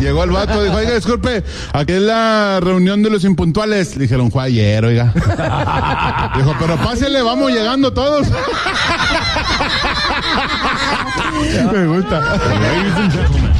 Llegó el vato, dijo, oiga, disculpe, aquí es la reunión de los impuntuales. Le dijeron, fue ayer, oiga. Dijo, pero pásele, vamos llegando todos. Me gusta.